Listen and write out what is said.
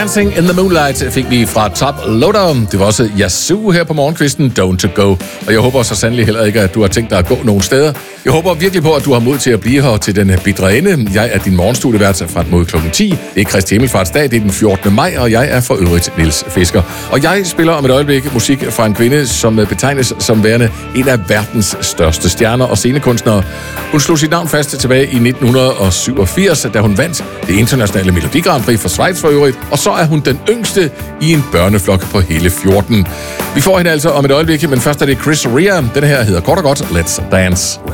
Dancing in the Moonlight fik vi fra Top Loader. Det var også Yazoo her på morgenkvisten, Don't Go. Og jeg håber så sandelig heller ikke, at du har tænkt dig at gå nogen steder. Jeg håber virkelig på, at du har mod til at blive her til den bitre ende. Jeg er din morgenstudievært fra mod klokken 10. Det er Kristi Himmelfartsdag, det er den 14. maj, og jeg er for øvrigt Niels Fisker. Og jeg spiller om et øjeblik musik fra en kvinde, som betegnes som værende en af verdens største stjerner og scenekunstnere. Hun slog sit navn fast tilbage i 1987, da hun vandt det internationale Melodi Grand Prix for Schweiz for øvrigt, og så er hun den yngste i en børneflok på hele 14. Vi får hende altså om et øjeblik, men først er det Chris Rea. Den her hedder kort og godt Let's Dance.